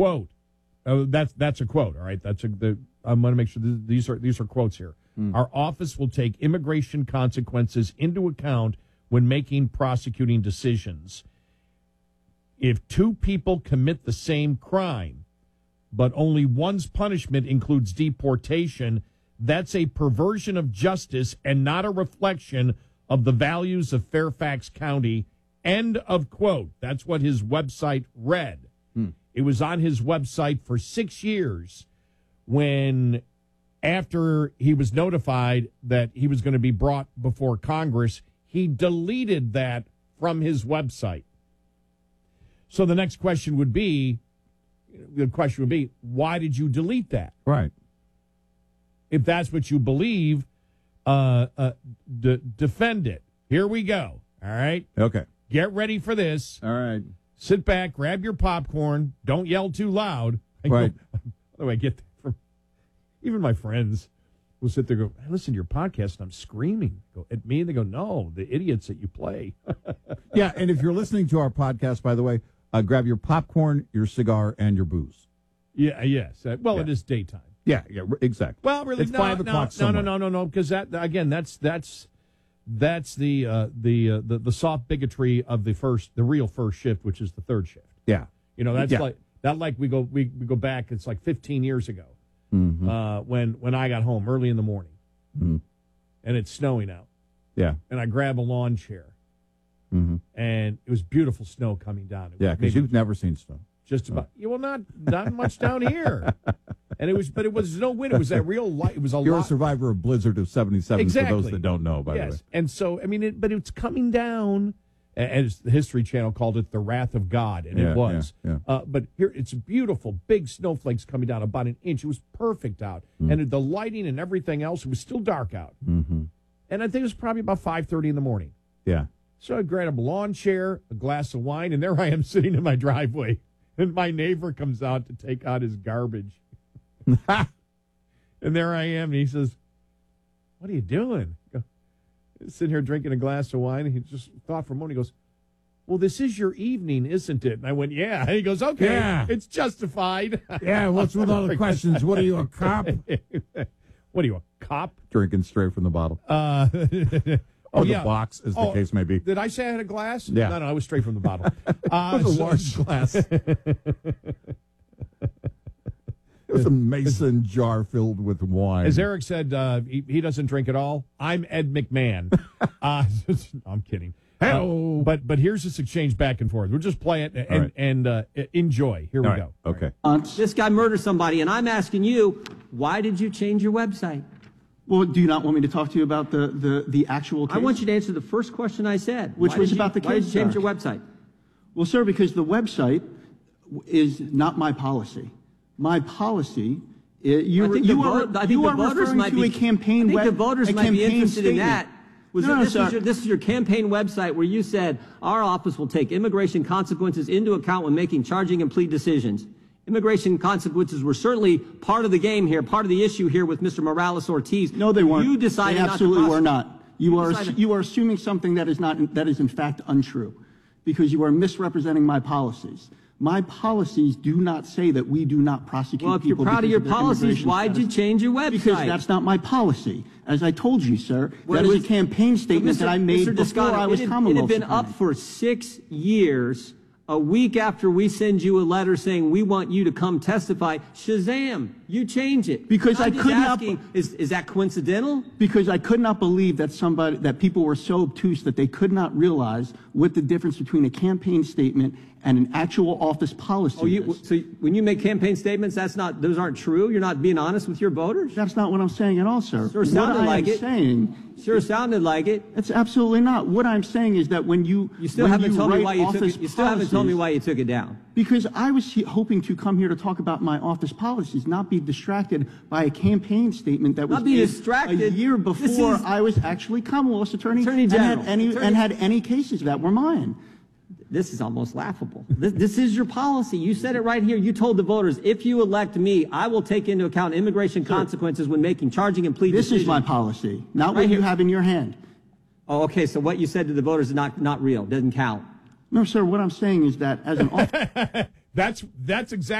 quote. That's a quote. All right. I'm going to make sure these are quotes here. Our office will take immigration consequences into account when making prosecuting decisions. If two people commit the same crime, but only one's punishment includes deportation, that's a perversion of justice and not a reflection of the values of Fairfax County. End of quote. That's what his website read. It was on his website for 6 years when, after he was notified that he was going to be brought before Congress, he deleted that from his website. So the next question would be, why did you delete that? Right. If that's what you believe, defend it. Here we go. All right? Okay. Get ready for this. All right. Sit back, grab your popcorn. Don't yell too loud. Right. By the way, I get that from even my friends will sit there and go, I listen to your podcast and I'm screaming. Go at me, and they go, no, the idiots that you play. Yeah, and if you're listening to our podcast, by the way, grab your popcorn, your cigar, and your booze. Yeah, yes. It is daytime. Yeah, exactly. Well, really, it's 5 o'clock somewhere. No, because that's the soft bigotry of the real first shift, which is the third shift. Yeah, like we go back. It's like 15 years ago when I got home early in the morning, and it's snowing out. Yeah, and I grab a lawn chair, and it was beautiful snow coming down. Because you've never seen snow. Just about. Not much down here. And it was no wind. It was that real light. It was You're a survivor of blizzard of 77. Exactly. For those that don't know, by the way. And so, but it's coming down, as the History Channel called it, the wrath of God, and it was. Yeah. But here, it's beautiful, big snowflakes coming down about an inch. It was perfect out, and the lighting and everything else. It was still dark out, and I think it was probably about 5:30 in the morning. Yeah. So I grabbed a lawn chair, a glass of wine, and there I am sitting in my driveway, and my neighbor comes out to take out his garbage. And there I am, and he says, what are you doing? Sitting here drinking a glass of wine, and he just thought for a moment. He goes, well, this is your evening, isn't it? And I went, yeah. And he goes, okay, it's justified. Yeah, what's with all the questions? What are you, a cop? What are you, a cop? Drinking straight from the bottle. Or the box, as the case may be. Did I say I had a glass? Yeah. No, I was straight from the bottle. It was a large glass. It was a mason jar filled with wine. As Eric said, he doesn't drink at all. I'm Ed McMahon. I'm kidding. But here's this exchange back and forth. We'll just play it and enjoy. Here we go. Okay. This guy murdered somebody, and I'm asking you, why did you change your website? Well, do you not want me to talk to you about the actual case? I want you to answer the first question I said. Which was about the case, Why did you change sir? your website? Well, sir, because the website is not my policy. My policy, you are referring to a campaign. I think the voters might be interested in that. Sir. This is your campaign website where you said our office will take immigration consequences into account when making charging and plea decisions. Immigration consequences were certainly part of the game here, part of the issue here with Mr. Morales-Ortiz. No, they weren't. You decided they absolutely not to were not. You are assuming something that is in fact untrue, because you are misrepresenting my policies. My policies do not say that we do not prosecute people. Well, if you're proud of your policies, why did you change your website? Because that's not my policy. As I told you, sir, that was a campaign statement that I made before I was Commonwealth It had been up for 6 years. A week after we send you a letter saying we want you to come testify, shazam, you change it. Because I could not. Is that coincidental? Because I could not believe that people were so obtuse that they could not realize what the difference between a campaign statement and an actual office policy is. So when you make campaign statements, those aren't true? You're not being honest with your voters? That's not what I'm saying at all, sir. Sure sounded like it. Sure sounded like it. It's absolutely not. What I'm saying is that when you still haven't told me why you took it down. Because I was hoping to come here to talk about my office policies, not be distracted by a campaign statement that was a year before I was actually Commonwealth's Attorney General and had any cases that were mine. This is almost laughable. This is your policy. You said it right here. You told the voters, if you elect me, I will take into account immigration consequences when making charging and plea decisions. This is my policy, not what you have in your hand. Oh, okay. So what you said to the voters is not real. Doesn't count. No, sir. What I'm saying is that as an officer, that's exactly.